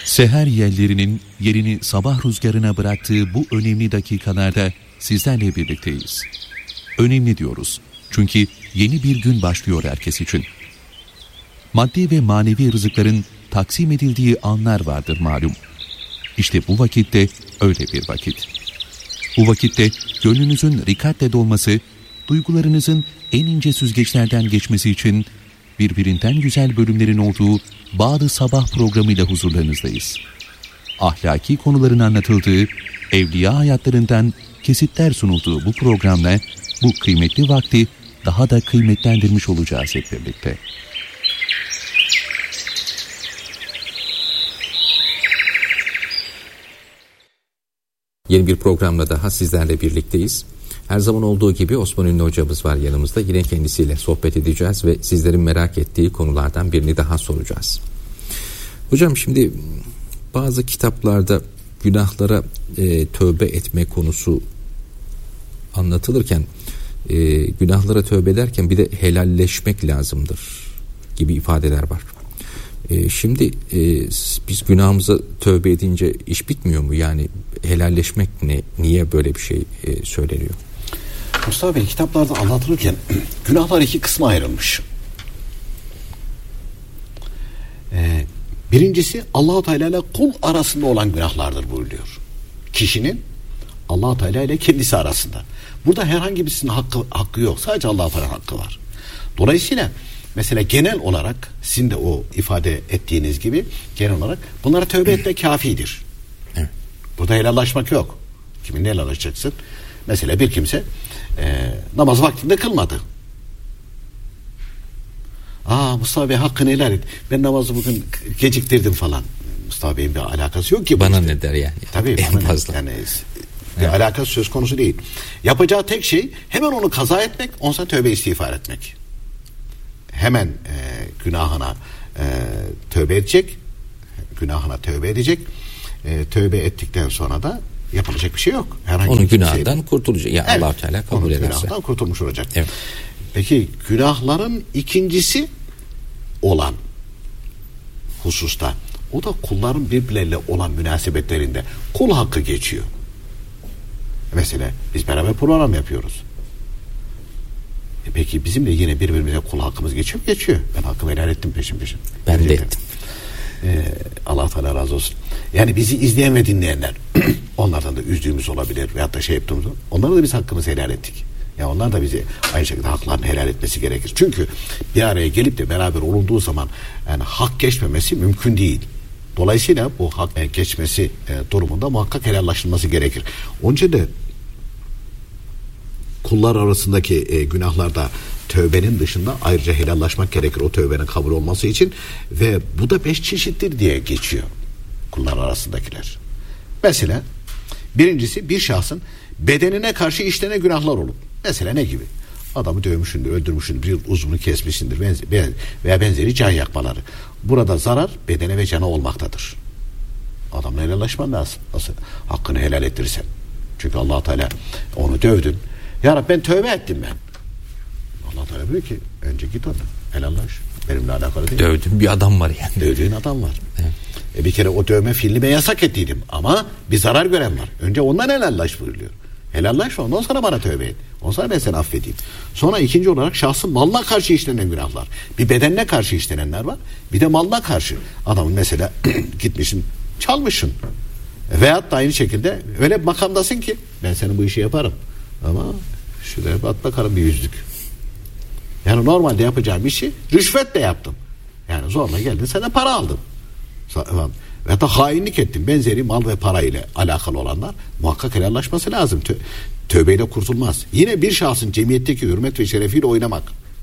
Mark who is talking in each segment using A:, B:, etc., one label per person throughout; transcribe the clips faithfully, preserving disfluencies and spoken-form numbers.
A: Seher yellerinin yerini sabah rüzgarına bıraktığı bu önemli dakikalarda sizlerle birlikteyiz. Önemli diyoruz çünkü yeni bir gün başlıyor herkes için. Maddi ve manevi rızıkların taksim edildiği anlar vardır malum. İşte bu vakitte öyle bir vakit. Bu vakitte gönlünüzün rikatle dolması, duygularınızın en ince süzgeçlerden geçmesi için birbirinden güzel bölümlerin olduğu Bağ-ı Sabah programıyla huzurlarınızdayız. Ahlaki konuların anlatıldığı, evliya hayatlarından kesitler sunulduğu bu programla bu kıymetli vakti daha da kıymetlendirmiş olacağız hep birlikte.
B: Yeni bir programla daha sizlerle birlikteyiz. Her zaman olduğu gibi Osman Ünlü hocamız var yanımızda. Yine kendisiyle sohbet edeceğiz ve sizlerin merak ettiği konulardan birini daha soracağız. Hocam şimdi bazı kitaplarda günahlara e, tövbe etme konusu anlatılırken e, günahlara tövbe ederken bir de helalleşmek lazımdır gibi ifadeler var. E, şimdi e, biz günahımıza tövbe edince iş bitmiyor mu? Yani helalleşmek ne? Niye böyle bir şey e, söyleniyor?
C: Mustafa Bey, kitaplarda anlatılırken günahlar iki kısma ayrılmış. Ee, birincisi Allah-u Teala ile kul arasında olan günahlardır buyuruyor. Kişinin Allah-u Teala ile kendisi arasında. Burada herhangi birisinin hakkı, hakkı yok. Sadece Allah-u Teala'nın hakkı var. Dolayısıyla mesela genel olarak sizin de o ifade ettiğiniz gibi genel olarak bunlara tövbe etmek kafidir.
B: Evet.
C: Burada helallaşmak yok. Kiminle helallaşacaksın? Mesela bir kimse e, namaz vaktinde kılmadı. Aa Mustafa Bey hakkını helal et. Ben namazı bugün geciktirdim falan. Mustafa Bey'in bir alakası yok ki.
B: Bana
C: işte.
B: ne der yani?
C: Tabii.
B: En fazla.
C: Yani bir evet. alakası söz konusu değil. Yapacağı tek şey hemen onu kaza etmek, ondan tövbe istiğfar etmek. Hemen e, günahına e, tövbe edecek. Günahına tövbe edecek. E, tövbe ettikten sonra da yapılacak bir şey yok. Herhangi
B: onun
C: bir
B: günahından
C: şey
B: kurtulacak. Yani
C: evet,
B: Allah-u Teala kabul
C: onun
B: ederse.
C: Günahından kurtulmuş olacak.
B: Evet.
C: Peki günahların ikincisi olan hususta, o da kulların birbirleriyle olan münasebetlerinde kul hakkı geçiyor. Mesela biz beraber program yapıyoruz. E peki bizim de yine birbirimize kul hakkımız geçiyor mu? Geçiyor. Ben hakkımı helal ettim peşin peşin.
B: Ben
C: Öyle
B: de ettim.
C: Ee, Allah Teala razı olsun. Yani bizi izleyen ve dinleyenler onlardan da üzdüğümüz olabilir veyahut da şey yaptığımız, onlara da biz hakkımızı helal ettik. Yani onlar da bizi aynı şekilde haklarını helal etmesi gerekir. Çünkü bir araya gelip de beraber olunduğu zaman yani hak geçmemesi mümkün değil. Dolayısıyla bu hak geçmesi e, durumunda muhakkak helallaşılması gerekir. Onun için de kullar arasındaki e, günahlarda tövbenin dışında ayrıca helallaşmak gerekir o tövbenin kabul olması için ve bu da beş çeşittir diye geçiyor kullar arasındakiler. Mesela birincisi bir şahsın bedenine karşı işlenen günahlar olur. Mesela ne gibi? Adamı dövmüşsündür, öldürmüşsündür, bir uzvunu kesmişsindir benzer, veya benzeri can yakmaları. Burada zarar bedene ve cana olmaktadır. Adamla helallaşman lazım. Nasıl? Hakkını helal ettirirsen. Çünkü Allah Teala onu dövdün. Ya Rabbi ben tövbe ettim ben. Allah Teala diyor ki önce git ona helallaş. Benimle alakalı değil.
B: Dövdüğüm bir adam var yani.
C: Dövdüğün adam var.
B: Evet.
C: E bir kere o dövme fiilini ben yasak ettiydim. Ama bir zarar gören var. Önce ondan helallaş buyuruyor. Helallaş ondan sonra bana tövbe et. Ondan sonra ben seni affedeyim. Sonra ikinci olarak şahsın malına karşı işlenen günahlar. Bir bedenine karşı işlenenler var. Bir de malına karşı. Adamın mesela gitmişsin çalmışsın. Veyahut da aynı şekilde öyle bir makamdasın ki ben senin bu işi yaparım. Ama şuraya at bakalım bir yüzlük. Yani normalde yapacağım işi rüşvetle yaptım. Yani zorla geldin senden para aldım. Ve da hainlik ettim. Benzeri mal ve para ile alakalı olanlar muhakkak helallaşması lazım. Tö- tövbeyle kurtulmaz. Yine bir şahsın cemiyetteki hürmet ve şerefiyle oynamak.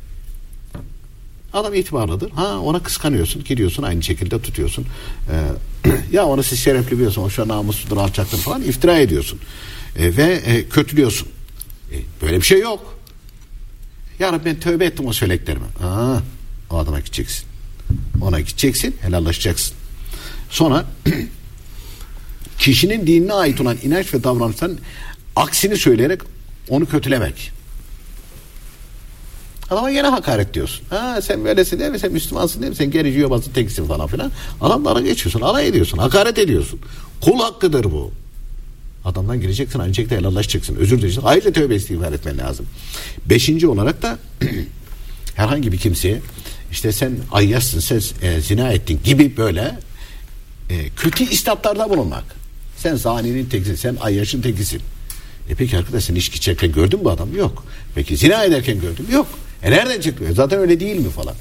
C: Adam itibarlıdır. Ha ona kıskanıyorsun. Gidiyorsun aynı şekilde tutuyorsun. Ee, ya onu siz şerefli biliyorsun. O şu an namusludur, alçaktır falan iftira ediyorsun. Ee, ve e, kötülüyorsun. E, böyle bir şey yok. Ya Rabbi ben tövbe ettim o söyleklerime. Aa, o adama gideceksin. Ona gideceksin, helallaşacaksın. Sonra kişinin dinine ait olan inanç ve davranışların aksini söyleyerek onu kötülemek. Adama yine hakaret diyorsun. Ha sen böylesin değil mi? Sen Müslümansın değil mi? Sen gerici yobazın tekisin falan filan. Adamlara geçiyorsun. Alay ediyorsun. Hakaret ediyorsun. Kul hakkıdır bu. Adamdan gireceksin. Aynı şekilde helallaşacaksın. Özür dileyeceksin. Ayrıca tövbe istiğfar etmen lazım. Beşinci olarak da herhangi bir kimseye işte sen ayyaşsın, sen e, zina ettin gibi böyle e, kötü istatlarda bulunmak. Sen zaninin tekisin. Sen ayyaşın tekisin. E peki arkadaş sen içki içerken gördün mü bu adam? Yok. Peki zina ederken gördün mü? Yok. E nereden çıktı? Zaten öyle değil mi falan.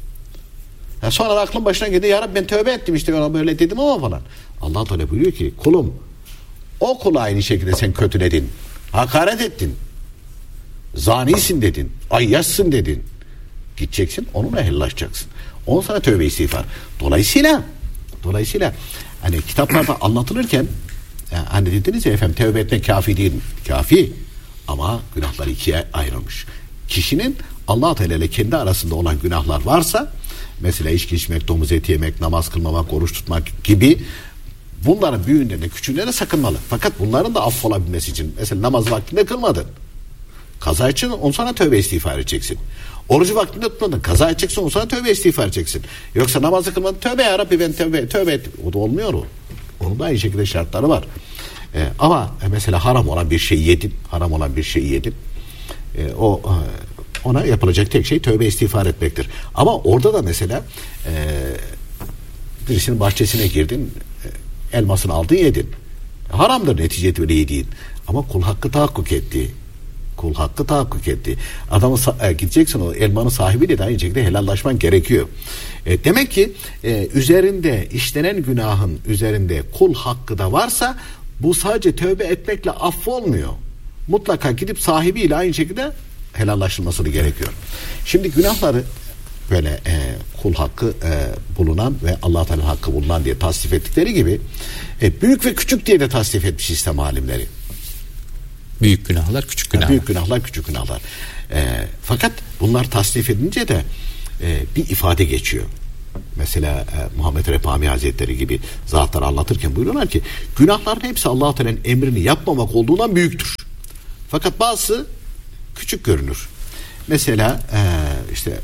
C: Ya sonra da aklın başına geldi. Ya Rabbi ben tövbe ettim işte ona böyle dedim ama falan. Allah Teala buyuruyor ki kulum o kula aynı şekilde sen kötüledin. Hakaret ettin. Zanisin dedin. Ayyaşsın dedin. Gideceksin onunla helallaşacaksın. On sana tövbe istiğfar. Dolayısıyla dolayısıyla hani kitaplarda anlatılırken yani hani dediniz ya efendim tövbe etmek kafi değil mi? Kafi. Ama günahlar ikiye ayrılmış. Kişinin Allah Teala ile kendi arasında olan günahlar varsa mesela içki içmek, domuz eti yemek, namaz kılmamak, oruç tutmak gibi bunların büyüğünden de küçüğünden de sakınmalı. Fakat bunların da affolabilmesi için mesela namaz vaktinde kılmadın. Kaza için on sana tövbe istiğfar edeceksin. Orucu vaktinde tutmadın. Kaza edeceksin on sana tövbe istiğfar edeceksin. Yoksa namazı kılmadın. Tövbe ya Rabbi ben tövbe, tövbe ettim. O da olmuyor o. Onun da aynı şekilde şartları var. Ee, ama e, mesela haram olan bir şeyi yedin. Haram olan bir şeyi yedin. Ee, o e, ona yapılacak tek şey tövbe istiğfar etmektir. Ama orada da mesela e, birisinin bahçesine girdin. E, elmasını aldın yedin. Haramdır netice itibariyle yediğin. Ama kul hakkı tahakkuk etti. Kul hakkı tahakkuk etti. Adamı e, gideceksin o elmanın sahibiyle de aynı şekilde helallaşman gerekiyor. E, demek ki e, üzerinde işlenen günahın üzerinde kul hakkı da varsa bu sadece tövbe etmekle affolmuyor. Mutlaka gidip sahibiyle aynı şekilde helallaşılması gerekiyor. Şimdi günahları böyle e, kul hakkı e, bulunan ve Allah Teala hakkı bulunan diye tasnif ettikleri gibi e, büyük ve küçük diye de tasnif etmiş İslam alimleri.
B: Büyük günahlar, küçük günahlar.
C: Büyük günahlar, küçük günahlar. E, fakat bunlar tasnif edince de e, bir ifade geçiyor. Mesela e, Muhammed Repami Hazretleri gibi zatlar anlatırken buyuruyorlar ki günahların hepsi Allah Teala'nın emrini yapmamak olduğundan büyüktür. Fakat bazısı küçük görünür. Mesela e, işte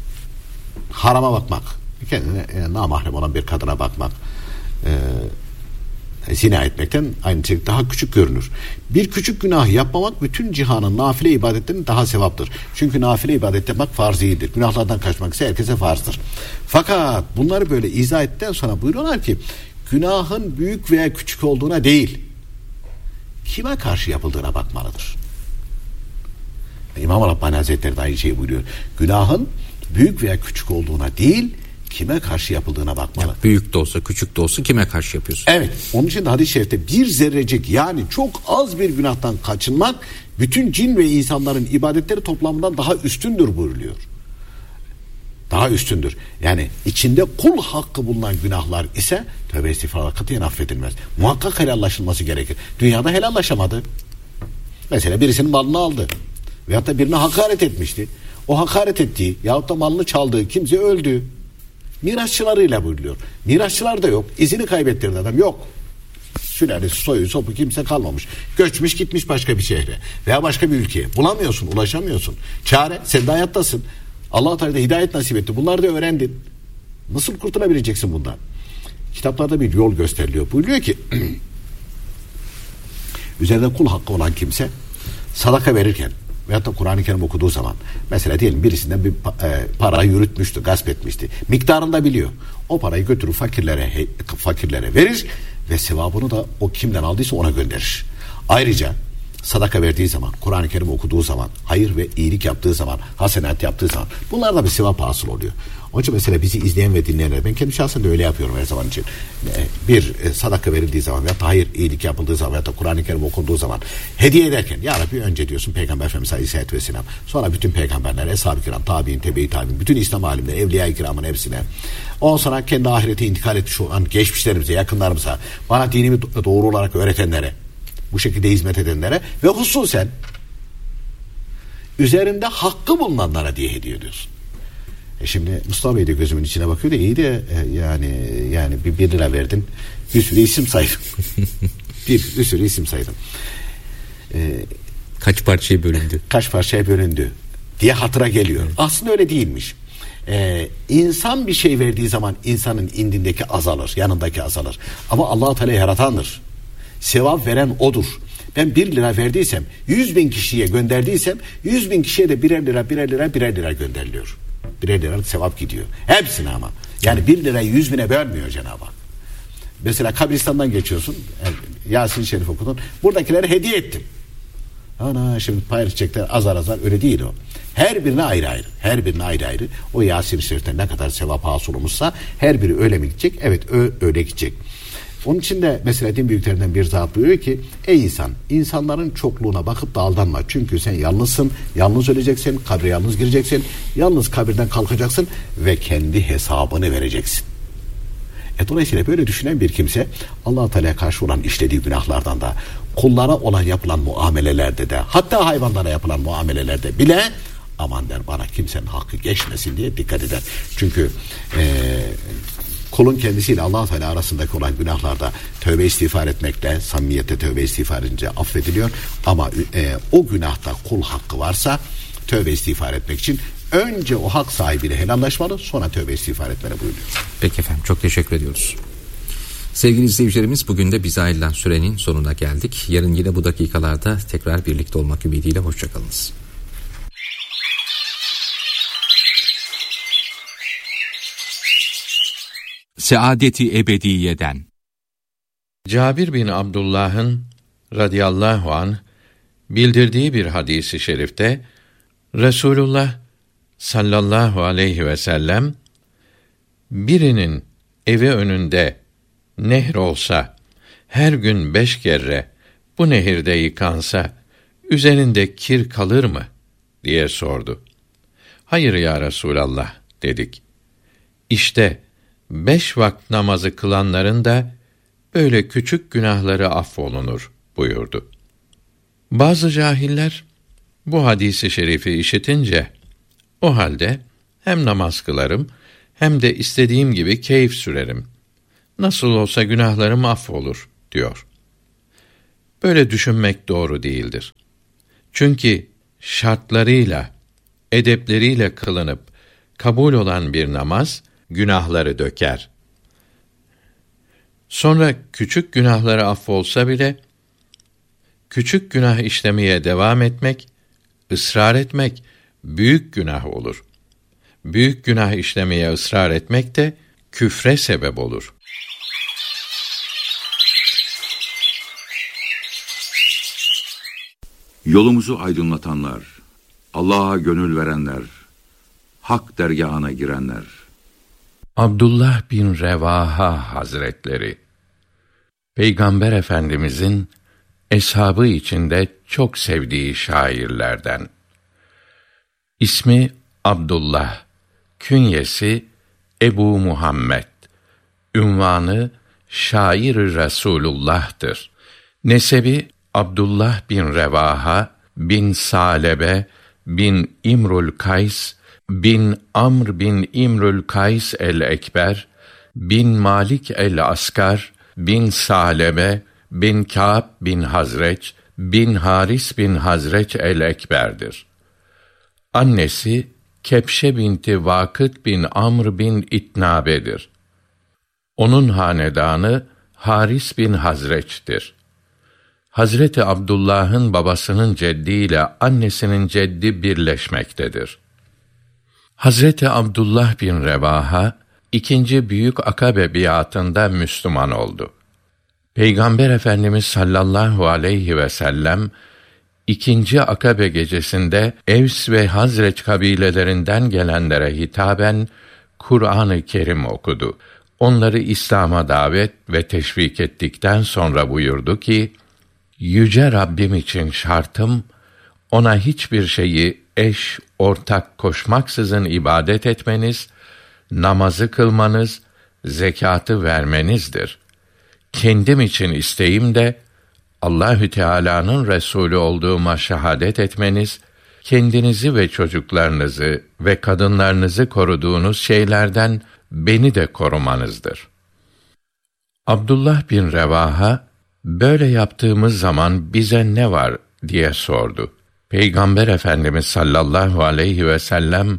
C: harama bakmak, kendine e, namahrem olan bir kadına bakmak, e, zina etmekten aynı şekilde daha küçük görünür. Bir küçük günah yapmamak bütün cihanın nafile ibadetlerinin daha sevaptır. Çünkü nafile ibadet yapmak farz değildir. Günahlardan kaçmak ise herkese farzdır. Fakat bunları böyle izah ettikten sonra buyuruyorlar ki günahın büyük veya küçük olduğuna değil, kime karşı yapıldığına bakmalıdır. İmam Rabbani Hazretleri de aynı şeyi buyuruyor. Günahın büyük veya küçük olduğuna değil, kime karşı yapıldığına bakmalı.
B: Ya büyük de olsa küçük de olsa kime karşı yapıyorsun?
C: Evet. Onun için de hadis-i şerifte bir zerrecik yani çok az bir günahtan kaçınmak bütün cin ve insanların ibadetleri toplamından daha üstündür buyuruluyor. Daha üstündür. Yani içinde kul hakkı bulunan günahlar ise tövbe istiğfarla katiyen affedilmez. Muhakkak helallaşılması gerekir. Dünyada helallaşamadı. Mesela birisinin malını aldı. Veyahut da birine hakaret etmişti. O hakaret ettiği yahut da malını çaldığı kimse öldü. Mirasçılarıyla buyuruluyor. Mirasçılar da yok. İzini kaybettirdi adam. Yok. Sülalesi, soyu, sopu kimse kalmamış. Göçmüş gitmiş başka bir şehre veya başka bir ülkeye. Bulamıyorsun, ulaşamıyorsun. Çare, sen de hayattasın. Allah-u Teala da hidayet nasip etti. Bunları da öğrendin. Nasıl kurtulabileceksin bundan? Kitaplarda bir yol gösteriliyor. Buyuruyor ki üzerinde kul hakkı olan kimse sadaka verirken veyahut da Kur'an-ı Kerim okuduğu zaman mesela diyelim birisinden bir e, para yürütmüştü, gasp etmişti. Miktarını da biliyor. O parayı götürür fakirlere he, fakirlere verir ve sevabını da o kimden aldıysa ona gönderir. Ayrıca sadaka verdiği zaman, Kur'an-ı Kerim okuduğu zaman, hayır ve iyilik yaptığı zaman, hasenat yaptığı zaman bunlar da bir sevap hasıl oluyor. Onun için mesela bizi izleyen ve dinleyenler, ben kendi şahsen de öyle yapıyorum her zaman için. Bir sadaka verildiği zaman veya hayır iyilik yapıldığı zaman veya Kur'an-ı Kerim okunduğu zaman hediye ederken ya Rabbi önce diyorsun Peygamber Efendimiz Aleyhisselatü Vesselam, sonra bütün peygamberler, Eshab-ı Kiram, tabi'in, tebe-i tabi'in, bütün İslam alimleri, evliya-i kiramın hepsine, ondan sonra kendi ahirete intikal etmiş olan geçmişlerimize, yakınlarımıza, bana dinimi doğru olarak öğretenlere, bu şekilde hizmet edenlere ve hususen üzerinde hakkı bulunanlara diye hediye ediyorsun. E şimdi Mustafa Bey de gözümün içine bakıyor da iyi de e, yani yani bir, bir lira verdin, bir sürü isim saydım. bir, bir sürü isim saydım. E,
B: kaç parçaya bölündü?
C: Kaç parçaya bölündü. diye hatıra geliyor. Aslında öyle değilmiş. Ee, insan bir şey verdiği zaman insanın indindeki azalır, yanındaki azalır. Ama Allah-u Teala yaratandır. Sevap veren odur. Ben bir lira verdiysem, yüz bin kişiye gönderdiysem, yüz bin kişiye de birer lira, birer lira, birer lira gönderiliyor. Birer lira sevap gidiyor. Hepsine ama. Yani bir lirayı yüz bine bölmüyor Cenab-ı Hak. Mesela kabristandan geçiyorsun, Yasin-i Şerif okudun, buradakileri hediye ettim. Ana şimdi paylaşacaklar azar azar, öyle değil o. Her birine ayrı ayrı. Her birine ayrı ayrı. O Yasin-i Şerif'ten ne kadar sevap hasıl olmuşsa her biri öyle mi gidecek? Evet öyle gidecek. Onun için de mesela din büyüklerinden bir zat buyuruyor ki ey insan, insanların çokluğuna bakıp da aldanma. Çünkü sen yalnızsın, yalnız öleceksin, kabre yalnız gireceksin, yalnız kabirden kalkacaksın ve kendi hesabını vereceksin. E dolayısıyla böyle düşünen bir kimse Allah-u Teala'ya karşı olan işlediği günahlardan da, kullara olan yapılan muamelelerde de, hatta hayvanlara yapılan muamelelerde bile aman der, bana kimsenin hakkı geçmesin diye dikkat eder. Çünkü e, kulun kendisiyle Allah-u Teala arasındaki olan günahlarda tövbe istiğfar etmekle, samimiyette tövbe istiğfar edince affediliyor. Ama e, o günahta kul hakkı varsa tövbe istiğfar etmek için önce o hak sahibiyle helallaşmalı, sonra tövbe istiğfar etmeli buyuruyor.
B: Peki efendim, çok teşekkür ediyoruz. Sevgili izleyicilerimiz, bugün de bize ayrılan sürenin sonuna geldik. Yarın yine bu dakikalarda tekrar birlikte olmak ümidiyle hoşçakalınız.
D: Saadeti ebediyeden. Cabir bin Abdullah'ın radıyallahu anh bildirdiği bir hadisi şerifte Resulullah sallallahu aleyhi ve sellem birinin evi önünde nehr olsa, her gün beş kere bu nehirde yıkansa üzerinde kir kalır mı diye sordu. Hayır ya Resulallah dedik. İşte beş vakit namazı kılanların da böyle küçük günahları affolunur buyurdu. Bazı cahiller bu hadisi şerifi işitince, o halde hem namaz kılarım hem de istediğim gibi keyif sürerim. Nasıl olsa günahlarım affolur diyor. Böyle düşünmek doğru değildir. Çünkü şartlarıyla, edepleriyle kılınıp kabul olan bir namaz günahları döker. Sonra küçük günahları affolsa bile küçük günah işlemeye devam etmek, ısrar etmek büyük günah olur. Büyük günah işlemeye ısrar etmek de küfre sebep olur.
E: Yolumuzu aydınlatanlar, Allah'a gönül verenler, hak dergâhına girenler.
D: Abdullah bin Revaha Hazretleri, Peygamber Efendimizin eshabı içinde çok sevdiği şairlerden. İsmi Abdullah, künyesi Ebu Muhammed, ünvanı Şair-i Resulullah'tır. Nesebi Abdullah bin Revaha bin Salebe bin İmrul Kays bin Amr bin İmrül Kays el-Ekber bin Malik el-Askar bin Salebe bin Kâb bin Hazreç bin Haris bin Hazreç el-Ekber'dir. Annesi Kepşe binti Vakıt bin Amr bin İtnabe'dir. Onun hanedanı Haris bin Hazreç'tir. Hazreti Abdullah'ın babasının ceddiyle annesinin ceddi birleşmektedir. Hazreti Abdullah bin Revaha, ikinci Büyük Akabe biatında Müslüman oldu. Peygamber Efendimiz sallallahu aleyhi ve sellem, ikinci Akabe gecesinde Evs ve Hazreç kabilelerinden gelenlere hitaben Kur'an-ı Kerim okudu. Onları İslam'a davet ve teşvik ettikten sonra buyurdu ki, Yüce Rabbim için şartım, ona hiçbir şeyi eş, ortak koşmaksızın ibadet etmeniz, namazı kılmanız, zekatı vermenizdir. Kendim için isteğim de, Allahü Teala'nın Resulü olduğuma şehadet etmeniz, kendinizi ve çocuklarınızı ve kadınlarınızı koruduğunuz şeylerden beni de korumanızdır. Abdullah bin Revaha, böyle yaptığımız zaman bize ne var diye sordu. Peygamber Efendimiz sallallahu aleyhi ve sellem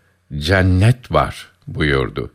D: cennet var buyurdu.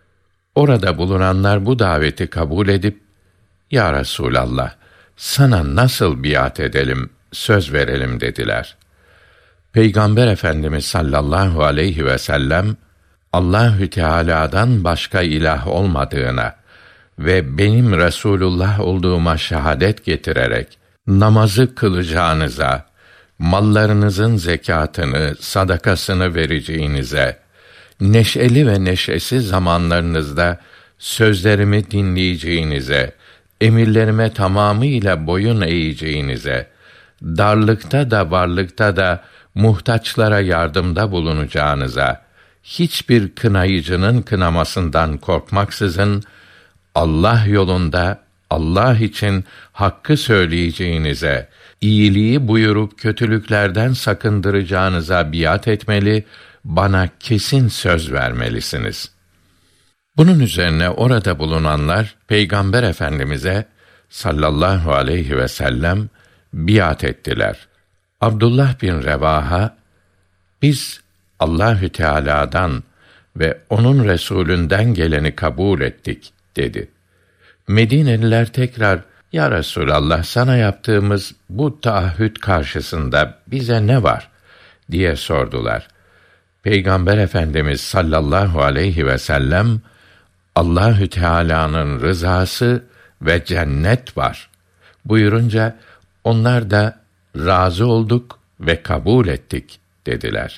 D: Orada bulunanlar bu daveti kabul edip, ya Resulallah, sana nasıl biat edelim, söz verelim dediler. Peygamber Efendimiz sallallahu aleyhi ve sellem, Allahü Teala'dan başka ilah olmadığına ve benim Resulullah olduğuma şehadet getirerek namazı kılacağınıza, mallarınızın zekatını, sadakasını vereceğinize, neşeli ve neşesiz zamanlarınızda sözlerimi dinleyeceğinize, emirlerime tamamıyla boyun eğeceğinize, darlıkta da varlıkta da muhtaçlara yardımda bulunacağınıza, hiçbir kınayıcının kınamasından korkmaksızın, Allah yolunda, Allah için hakkı söyleyeceğinize, iyiliği buyurup kötülüklerden sakındıracağınıza biat etmeli, bana kesin söz vermelisiniz. Bunun üzerine orada bulunanlar, Peygamber Efendimiz'e sallallahu aleyhi ve sellem biat ettiler. Abdullah bin Revaha, biz Allahü Teala'dan ve onun Resulünden geleni kabul ettik dedi. Medineliler tekrar, ya Resulallah, sana yaptığımız bu taahhüt karşısında bize ne var diye sordular. Peygamber Efendimiz sallallahu aleyhi ve sellem, Allahü Teala'nın rızası ve cennet var buyurunca, onlar da razı olduk ve kabul ettik dediler.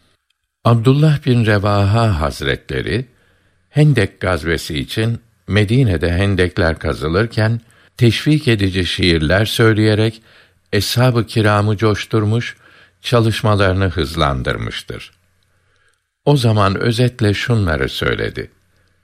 D: Abdullah bin Revaha Hazretleri, Hendek gazvesi için Medine'de hendekler kazılırken, teşvik edici şiirler söyleyerek eshab-ı kiramı coşturmuş, çalışmalarını hızlandırmıştır. O zaman özetle şunları söyledi: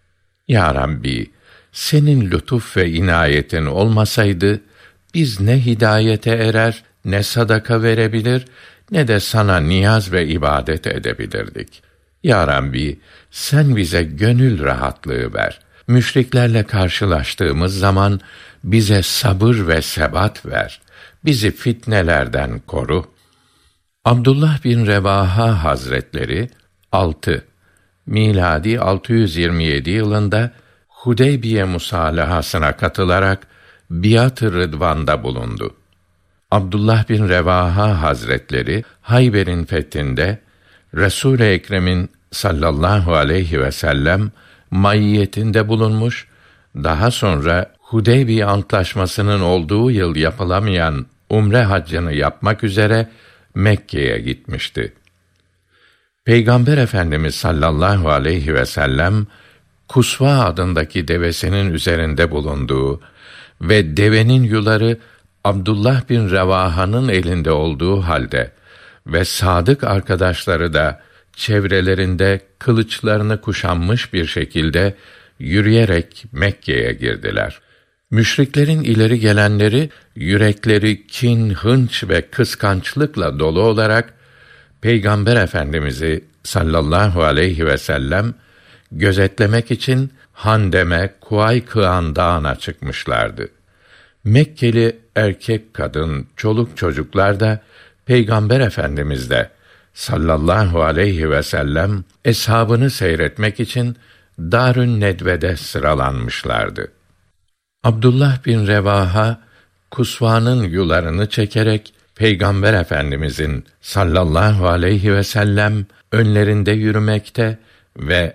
D: Ya Rabbi, senin lütuf ve inayetin olmasaydı, biz ne hidayete erer, ne sadaka verebilir, ne de sana niyaz ve ibadet edebilirdik. Ya Rabbi, sen bize gönül rahatlığı ver. Müşriklerle karşılaştığımız zaman bize sabır ve sebat ver. Bizi fitnelerden koru. Abdullah bin Revaha Hazretleri altı miladi altı yüz yirmi yedi yılında Hudeybiye musalahasına katılarak biat-ı rıdvanda bulundu. Abdullah bin Revaha Hazretleri Hayber'in fethinde Resul-i Ekrem'in sallallahu aleyhi ve sellem maiyetinde bulunmuş, daha sonra Hudeybiye Antlaşması'nın olduğu yıl yapılamayan umre haccını yapmak üzere Mekke'ye gitmişti. Peygamber Efendimiz sallallahu aleyhi ve sellem Kusva adındaki devesinin üzerinde bulunduğu ve devenin yuları Abdullah bin Revaha'nın elinde olduğu halde ve sadık arkadaşları da çevrelerinde kılıçlarını kuşanmış bir şekilde yürüyerek Mekke'ye girdiler. Müşriklerin ileri gelenleri yürekleri kin, hınç ve kıskançlıkla dolu olarak Peygamber Efendimizi sallallahu aleyhi ve sellem gözetlemek için Handem'e, Kuay-Kıan Dağı'na çıkmışlardı. Mekkeli erkek, kadın, çoluk çocuklar da Peygamber Efendimiz'de sallallahu aleyhi ve sellem eshabını seyretmek için Darün Nedve'de sıralanmışlardı. Abdullah bin Revaha Kusva'nın yularını çekerek Peygamber Efendimizin sallallahu aleyhi ve sellem önlerinde yürümekte ve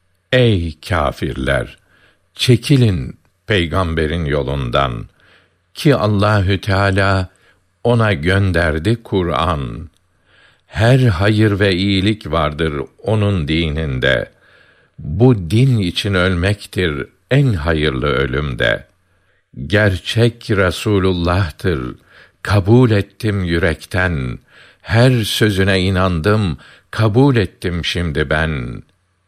D: ey kâfirler, çekilin peygamberin yolundan ki Allahü Teala ona gönderdi Kur'an. Her hayır ve iyilik vardır onun dininde. Bu din için ölmektir en hayırlı ölümde. Gerçek Resulullah'tır. Kabul ettim yürekten. Her sözüne inandım. Kabul ettim şimdi ben.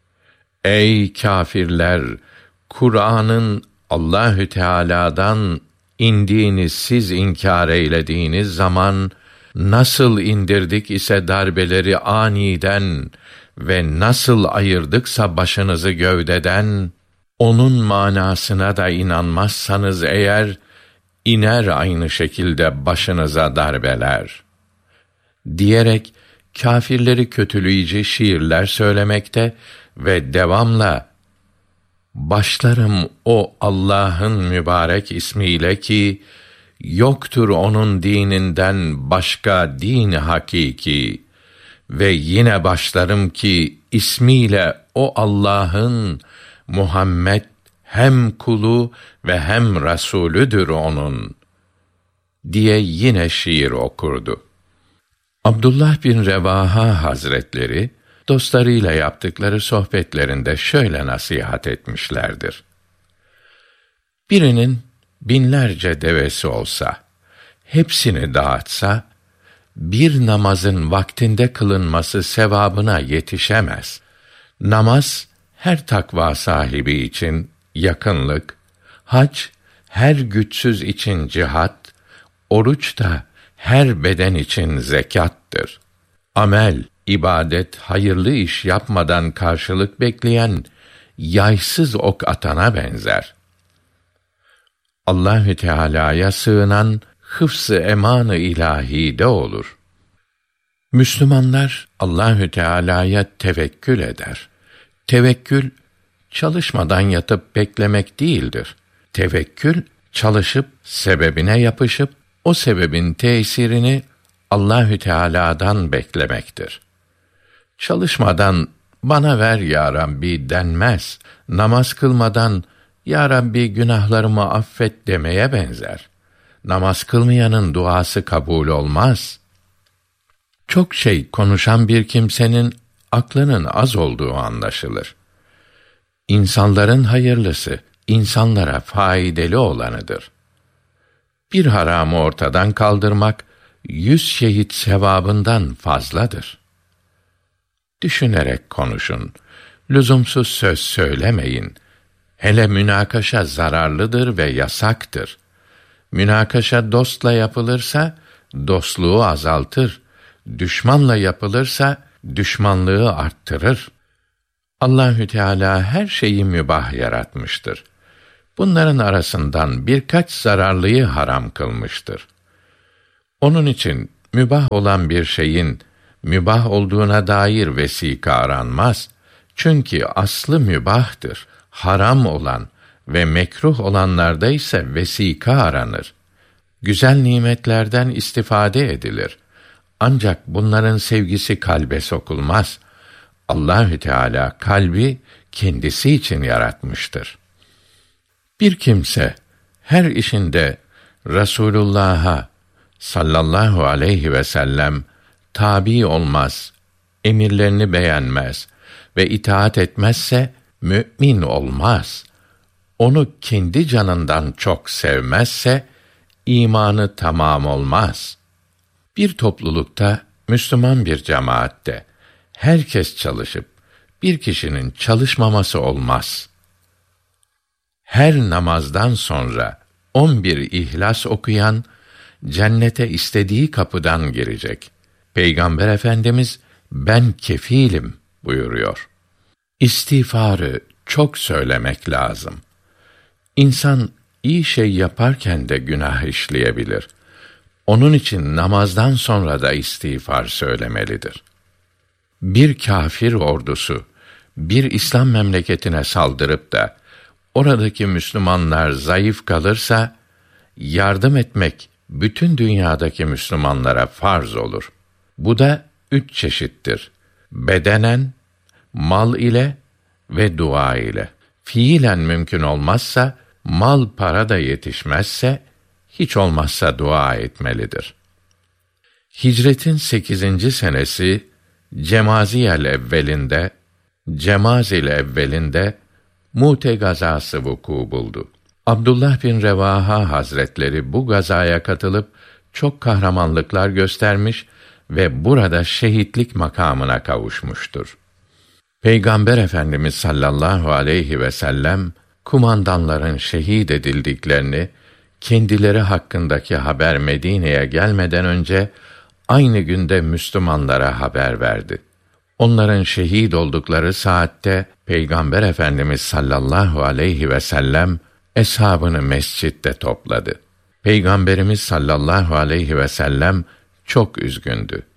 D: Ey kâfirler, Kur'an'ın Allahü Teala'dan indiğini siz inkar eylediğiniz zaman nasıl indirdik ise darbeleri aniden ve nasıl ayırdıksa başınızı gövdeden, onun manasına da inanmazsanız eğer, iner aynı şekilde başınıza darbeler. diyerek kâfirleri kötüleyici şiirler söylemekte ve devamla başlarım o Allah'ın mübarek ismiyle ki yoktur onun dininden başka din hakiki ve yine başlarım ki ismiyle o Allah'ın Muhammed hem kulu ve hem Resulüdür onun diye yine şiir okurdu. Abdullah bin Revaha Hazretleri dostlarıyla yaptıkları sohbetlerinde şöyle nasihat etmişlerdir. Birinin binlerce devesi olsa, hepsini dağıtsa, bir namazın vaktinde kılınması sevabına yetişemez. Namaz, her takva sahibi için yakınlık, hac, her güçsüz için cihat, oruç da her beden için zekattır. Amel, ibadet, hayırlı iş yapmadan karşılık bekleyen, yaysız ok atana benzer. Allahü Teala'ya sığınan, hıfz-ı eman-ı ilâhîde olur. Müslümanlar, Allahü Teala'ya tevekkül eder. Tevekkül, çalışmadan yatıp beklemek değildir. Tevekkül, çalışıp, sebebine yapışıp, o sebebin tesirini Allahü Teala'dan beklemektir. Çalışmadan bana ver ya Rabbi denmez. Namaz kılmadan ya Rabbi günahlarımı affet demeye benzer. Namaz kılmayanın duası kabul olmaz. Çok şey konuşan bir kimsenin aklının az olduğu anlaşılır. İnsanların hayırlısı, insanlara faydalı olanıdır. Bir haramı ortadan kaldırmak, yüz şehit sevabından fazladır. Düşünerek konuşun, lüzumsuz söz söylemeyin. Hele münakaşa zararlıdır ve yasaktır. Münakaşa dostla yapılırsa, dostluğu azaltır. Düşmanla yapılırsa, düşmanlığı arttırır. Allahü Teala her şeyi mübah yaratmıştır. Bunların arasından birkaç zararlıyı haram kılmıştır. Onun için mübah olan bir şeyin mübah olduğuna dair vesika aranmaz. Çünkü aslı mübahtır. Haram olan ve mekruh olanlarda ise vesika aranır. Güzel nimetlerden istifade edilir. Ancak bunların sevgisi kalbe sokulmaz. Allahü Teala kalbi kendisi için yaratmıştır. Bir kimse her işinde Resulullah'a sallallahu aleyhi ve sellem tabi olmaz, emirlerini beğenmez ve itaat etmezse mümin olmaz. Onu kendi canından çok sevmezse imanı tamam olmaz. Bir toplulukta, Müslüman bir cemaatte herkes çalışıp bir kişinin çalışmaması olmaz. Her namazdan sonra on bir İhlas okuyan cennete istediği kapıdan girecek. Peygamber Efendimiz ben kefilim buyuruyor. İstiğfarı çok söylemek lazım. İnsan iyi şey yaparken de günah işleyebilir. Onun için namazdan sonra da istiğfar söylemelidir. Bir kâfir ordusu bir İslam memleketine saldırıp da oradaki Müslümanlar zayıf kalırsa yardım etmek bütün dünyadaki Müslümanlara farz olur. Bu da üç çeşittir. Bedenen, mal ile ve dua ile. Fiilen mümkün olmazsa, mal para da yetişmezse, hiç olmazsa dua etmelidir. Hicretin sekizinci senesi, Cemaziyel evvelinde, Cemazil evvelinde, Mute gazası vuku buldu. Abdullah bin Revaha Hazretleri bu gazaya katılıp, çok kahramanlıklar göstermiş ve burada şehitlik makamına kavuşmuştur. Peygamber Efendimiz sallallahu aleyhi ve sellem, kumandanların şehit edildiklerini, kendileri hakkındaki haber Medine'ye gelmeden önce, aynı günde Müslümanlara haber verdi. Onların şehit oldukları saatte, Peygamber Efendimiz sallallahu aleyhi ve sellem, eshabını mescitte topladı. Peygamberimiz sallallahu aleyhi ve sellem, çok üzgündü.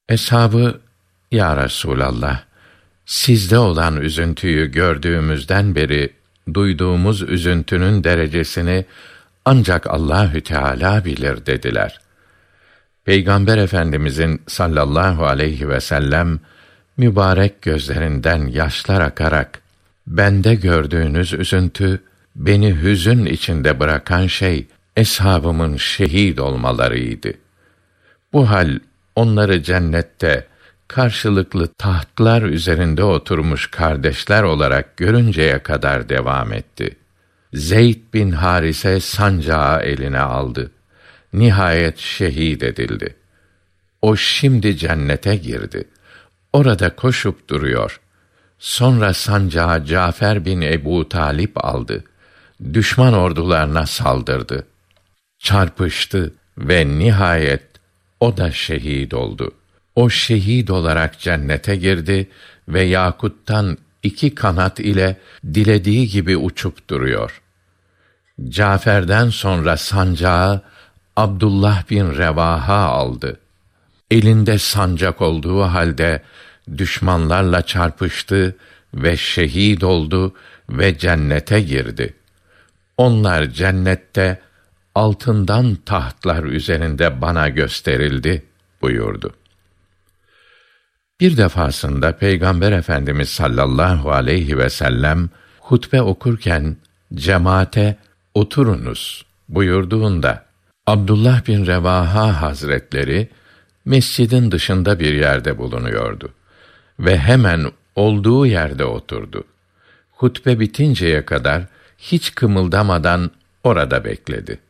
D: Eshabı, "Ya Resûlallah, sizde olan üzüntüyü gördüğümüzden beri duyduğumuz üzüntünün derecesini ancak Allahü Teala bilir" dediler. Peygamber Efendimizin sallallahu aleyhi ve sellem mübarek gözlerinden yaşlar akarak, "Bende gördüğünüz üzüntü, beni hüzün içinde bırakan şey eshabımın şehit olmalarıydı. Bu hal onları cennette karşılıklı tahtlar üzerinde oturmuş kardeşler olarak görünceye kadar devam etti. Zeyd bin Harise sancağı eline aldı. Nihayet şehit edildi. O şimdi cennete girdi. Orada koşup duruyor. Sonra sancağı Cafer bin Ebu Talip aldı. Düşman ordularına saldırdı. Çarpıştı ve nihayet o da şehit oldu. O şehit olarak cennete girdi ve yakuttan iki kanat ile dilediği gibi uçup duruyor. Cafer'den sonra sancağı Abdullah bin Revaha aldı. Elinde sancak olduğu halde düşmanlarla çarpıştı ve şehit oldu ve cennete girdi. Onlar cennette altından tahtlar üzerinde bana gösterildi buyurdu. Bir defasında Peygamber Efendimiz sallallahu aleyhi ve sellem hutbe okurken cemaate "Oturunuz" buyurduğunda Abdullah bin Revaha Hazretleri mescidin dışında bir yerde bulunuyordu ve hemen olduğu yerde oturdu. Hutbe bitinceye kadar hiç kımıldamadan orada bekledi.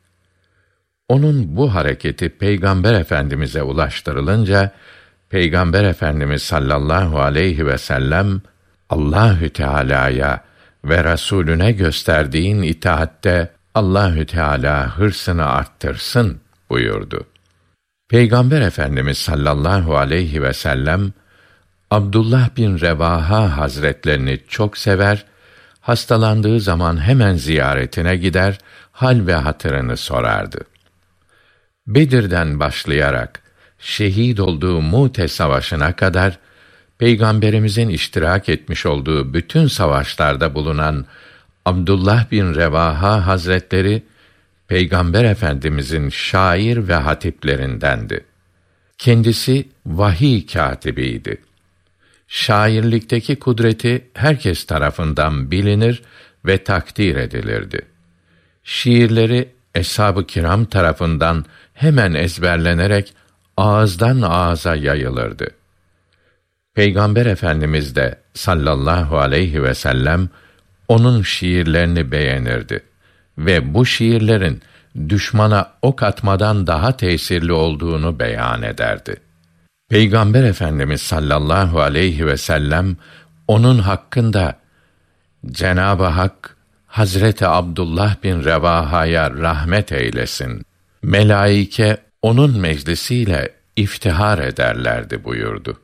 D: Onun bu hareketi Peygamber Efendimiz'e ulaştırılınca Peygamber Efendimiz sallallahu aleyhi ve sellem Allahü Teala'ya ve Resulüne gösterdiğin itaatte Allahü Teala hırsını arttırsın buyurdu. Peygamber Efendimiz sallallahu aleyhi ve sellem Abdullah bin Revaha Hazretlerini çok sever, hastalandığı zaman hemen ziyaretine gider, hal ve hatırını sorardı. Bedir'den başlayarak şehit olduğu Mu'te Savaşı'na kadar Peygamberimizin iştirak etmiş olduğu bütün savaşlarda bulunan Abdullah bin Revaha Hazretleri Peygamber Efendimizin şair ve hatiplerindendi. Kendisi vahiy katibiydi. Şairlikteki kudreti herkes tarafından bilinir ve takdir edilirdi. Şiirleri eshab-ı kiram tarafından hemen ezberlenerek ağızdan ağza yayılırdı. Peygamber Efendimiz de sallallahu aleyhi ve sellem onun şiirlerini beğenirdi ve bu şiirlerin düşmana ok atmadan daha tesirli olduğunu beyan ederdi. Peygamber Efendimiz sallallahu aleyhi ve sellem onun hakkında Cenab-ı Hak Hazreti Abdullah bin Revaha'ya rahmet eylesin. Melaike onun meclisiyle iftihar ederlerdi buyurdu.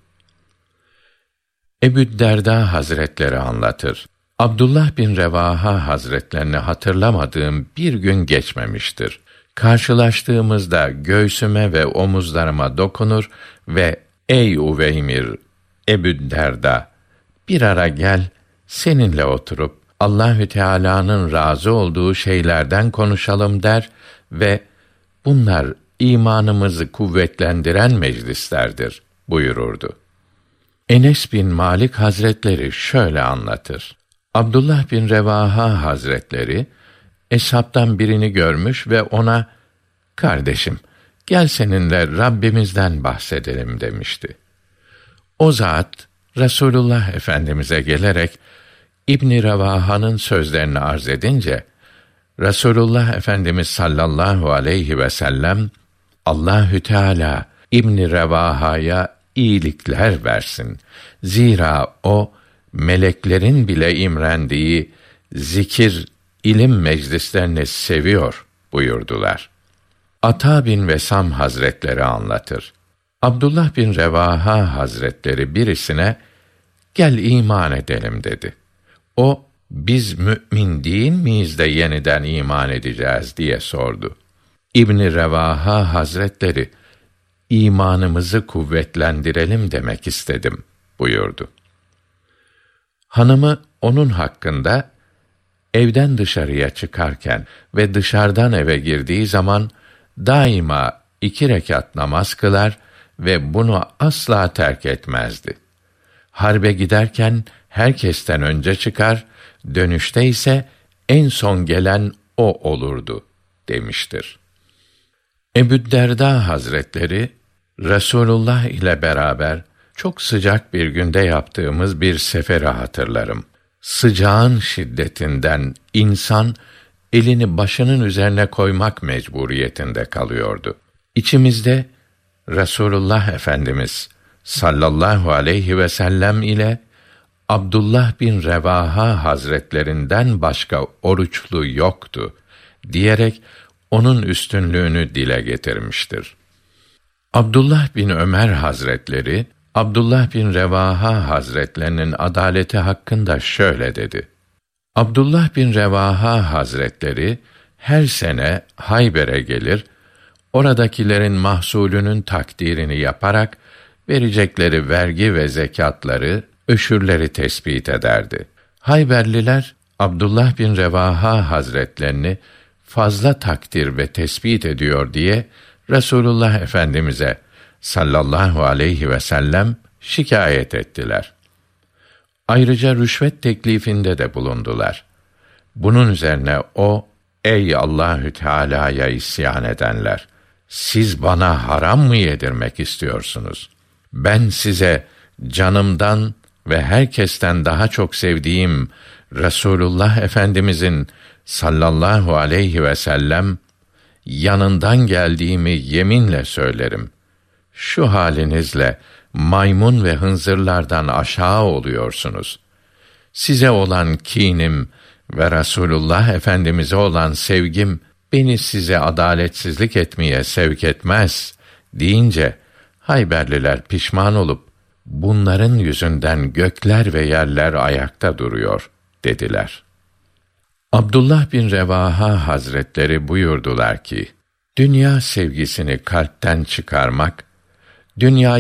D: Ebü'd-Derda Hazretleri anlatır. Abdullah bin Revaha Hazretlerini hatırlamadığım bir gün geçmemiştir. Karşılaştığımızda göğsüme ve omuzlarıma dokunur ve "Ey Uveymir, Ebü'd-Derda, bir ara gel, seninle oturup Allahü Teala'nın razı olduğu şeylerden konuşalım" der ve "Bunlar imanımızı kuvvetlendiren meclislerdir" buyururdu. Enes bin Malik Hazretleri şöyle anlatır. Abdullah bin Revaha Hazretleri eshabtan birini görmüş ve ona "Kardeşim, gel seninle Rabbimizden bahsedelim" demişti. O zat Resulullah Efendimize gelerek İbn Revaha'nın sözlerini arz edince Resulullah Efendimiz sallallahu aleyhi ve sellem Allahü Teala İbn Revaha'ya iyilikler versin. Zira o meleklerin bile imrendiği zikir, ilim meclislerini seviyor buyurdular. Ata bin Vesam Hazretleri anlatır. Abdullah bin Revaha Hazretleri birisine "Gel iman edelim" dedi. O, "Biz mü'min değil miyiz de yeniden iman edeceğiz?" diye sordu. İbn Revaha Hazretleri, imanımızı kuvvetlendirelim demek istedim buyurdu. Hanımı onun hakkında evden dışarıya çıkarken ve dışarıdan eve girdiği zaman daima iki rekat namaz kılar ve bunu asla terk etmezdi. Harbe giderken herkesten önce çıkar, dönüşte ise en son gelen o olurdu demiştir. Ebu Derda Hazretleri, Resulullah ile beraber çok sıcak bir günde yaptığımız bir seferi hatırlarım. Sıcağın şiddetinden insan elini başının üzerine koymak mecburiyetinde kalıyordu. İçimizde Resulullah Efendimiz sallallahu aleyhi ve sellem ile Abdullah bin Revaha Hazretlerinden başka oruçlu yoktu diyerek onun üstünlüğünü dile getirmiştir. Abdullah bin Ömer Hazretleri, Abdullah bin Revaha Hazretlerinin adaleti hakkında şöyle dedi: Abdullah bin Revaha Hazretleri her sene Hayber'e gelir, oradakilerin mahsulünün takdirini yaparak verecekleri vergi ve zekatları, öşürleri tespit ederdi. Hayberliler Abdullah bin Revaha Hazretlerini fazla takdir ve tespit ediyor diye Resulullah Efendimize sallallahu aleyhi ve sellem şikayet ettiler. Ayrıca rüşvet teklifinde de bulundular. Bunun üzerine o, ey Allahü Teala'ya isyan edenler, siz bana haram mı yedirmek istiyorsunuz? Ben size canımdan ve herkesten daha çok sevdiğim Resulullah Efendimizin sallallahu aleyhi ve sellem yanından geldiğimi yeminle söylerim. Şu halinizle maymun ve hınzırlardan aşağı oluyorsunuz. Size olan kinim ve Resulullah Efendimiz'e olan sevgim beni size adaletsizlik etmeye sevk etmez deyince Hayberliler pişman olup bunların yüzünden gökler ve yerler ayakta duruyor dediler. Abdullah bin Revaha Hazretleri buyurdular ki, dünya sevgisini kalpten çıkarmak, dünyayı